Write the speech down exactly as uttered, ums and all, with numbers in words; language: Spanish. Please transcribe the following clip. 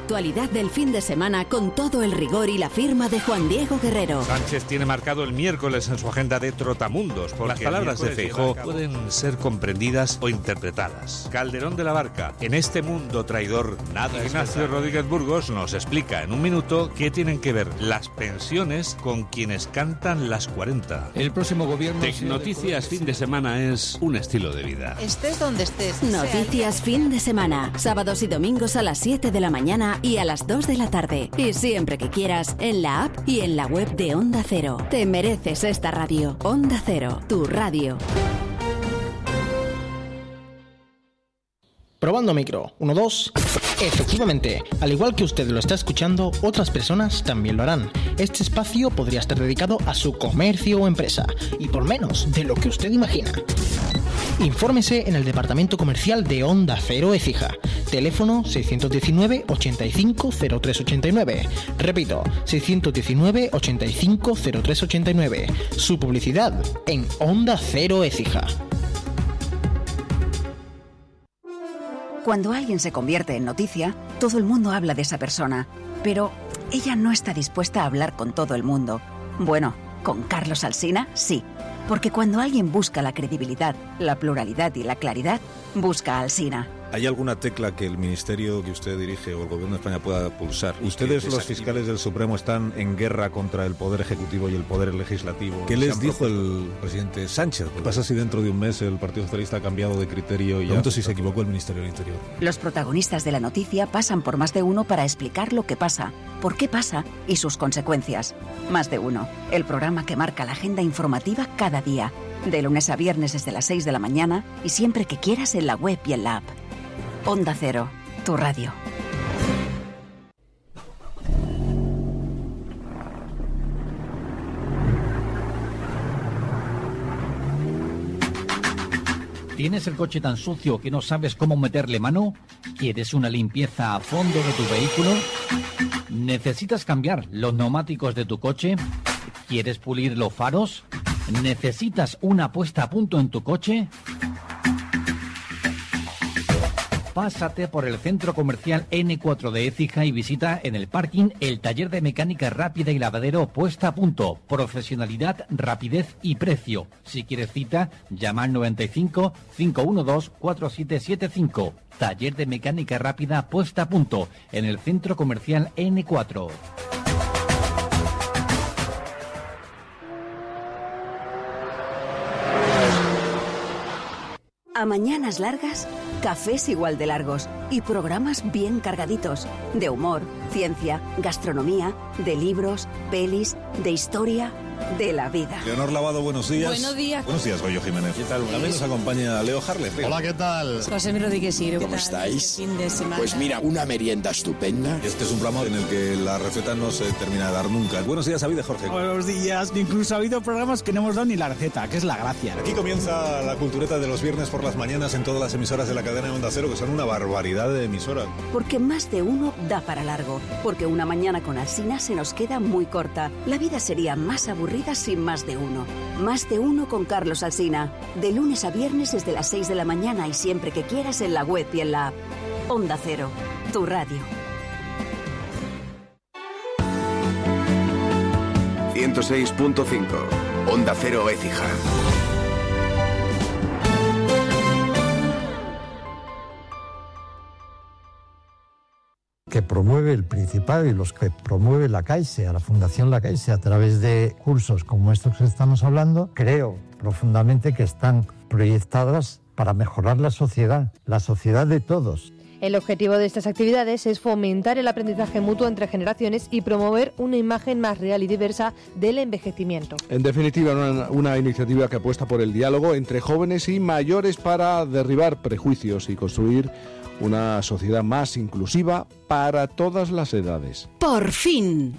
actualidad del fin de semana con todo el rigor y la firma de Juan Diego Guerrero. Sánchez tiene marcado el miércoles en su agenda de Trotamundos, porque las palabras de Feijóo pueden ser comprendidas o interpretadas. Calderón de la Barca, en este mundo traidor nada. Ignacio Rodríguez Burgos nos explica en un minuto qué tienen que ver las pensiones con quienes cantan las cuarenta. El próximo gobierno... Tecnoticias fin de semana es un estilo de vida. Estés donde estés. Noticias fin de semana, sábados y domingos a las siete de la mañana y a las dos de la tarde. Y siempre que quieras, en la app y en la web de Onda Cero. Te mereces esta radio. Onda Cero, tu radio. Probando micro. Uno, dos. Efectivamente, al igual que usted lo está escuchando, otras personas también lo harán. Este espacio podría estar dedicado a su comercio o empresa, y por menos de lo que usted imagina. Infórmese en el departamento comercial de Onda Cero Écija. Teléfono seiscientos diecinueve, ochenta y cinco, cero tres ochenta y nueve. Repito, seiscientos diecinueve, ochenta y cinco, cero tres ochenta y nueve. Su publicidad en Onda Cero Écija. Cuando alguien se convierte en noticia, todo el mundo habla de esa persona, pero ella no está dispuesta a hablar con todo el mundo. Bueno, con Carlos Alsina, sí. Porque cuando alguien busca la credibilidad, la pluralidad y la claridad, busca a Alsina. ¿Hay alguna tecla que el ministerio que usted dirige o el gobierno de España pueda pulsar? Ustedes, los fiscales del Supremo, están en guerra contra el Poder Ejecutivo y el Poder Legislativo. ¿Qué les dijo el presidente Sánchez? ¿Qué pasa si dentro de un mes el Partido Socialista ha cambiado de criterio y ya... Pregunto si se equivocó el Ministerio del Interior. Los protagonistas de la noticia pasan por Más de Uno para explicar lo que pasa, por qué pasa y sus consecuencias. Más de Uno, el programa que marca la agenda informativa cada día. De lunes a viernes desde las seis de la mañana y siempre que quieras en la web y en la app. Onda Cero, tu radio. ¿Tienes el coche tan sucio que no sabes cómo meterle mano? ¿Quieres una limpieza a fondo de tu vehículo? ¿Necesitas cambiar los neumáticos de tu coche? ¿Quieres pulir los faros? ¿Necesitas una puesta a punto en tu coche? Pásate por el centro comercial ene cuatro de Écija y visita en el parking el taller de mecánica rápida y lavadero puesta a punto. Profesionalidad, rapidez y precio. Si quieres cita, llama al noventa y cinco, cinco uno dos, cuatro siete siete cinco. Taller de mecánica rápida puesta a punto en el centro comercial ene cuatro. A mañanas largas, cafés igual de largos y programas bien cargaditos de humor, ciencia, gastronomía, de libros, pelis, de historia, de la vida. Leonor Lavado, buenos días. Buenos días. Buenos días, Goyo Jiménez. ¿Qué tal? También nos acompaña Leo Harley. Hola, ¿qué tal? José Rodríguez Siro. ¿Cómo estáis? Fin de semana. Pues mira, una merienda estupenda. Este es un programa en el que la receta no se termina de dar nunca. Buenos días, David, Jorge. Buenos días. Incluso ha habido programas que no hemos dado ni la receta, que es la gracia. Aquí comienza la cultureta de los viernes por las mañanas en todas las emisoras de la cadena de Onda Cero, que son una barbaridad de emisoras. Porque Más de Uno da para largo. Porque una mañana con Alsina se nos queda muy corta. La vida sería más aburrida sin Más de Uno. Más de Uno con Carlos Alsina. De lunes a viernes desde las seis de la mañana y siempre que quieras en la web y en la app. Onda Cero, tu radio. ciento seis punto cinco. Onda Cero Écija. Que promueve el Principado y los que promueve la Caixa, a la Fundación La Caixa, a través de cursos como estos que estamos hablando, creo profundamente que están proyectadas para mejorar la sociedad, la sociedad de todos. El objetivo de estas actividades es fomentar el aprendizaje mutuo entre generaciones y promover una imagen más real y diversa del envejecimiento. En definitiva, una, una iniciativa que apuesta por el diálogo entre jóvenes y mayores para derribar prejuicios y construir una sociedad más inclusiva para todas las edades. Por fin,